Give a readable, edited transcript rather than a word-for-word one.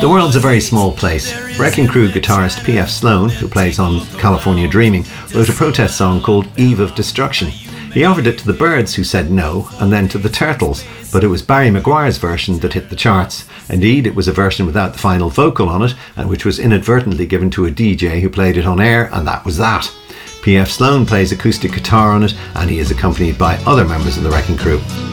The world's a very small place. Wrecking Crew guitarist P.F. Sloan, who plays on California Dreaming, wrote a protest song called Eve of Destruction. He offered it to the Byrds, who said no, and then to the Turtles, but it was Barry Maguire's version that hit the charts. Indeed, it was a version without the final vocal on it, and which was inadvertently given to a DJ who played it on air, and that was that. P.F. Sloan plays acoustic guitar on it, and he is accompanied by other members of the Wrecking Crew.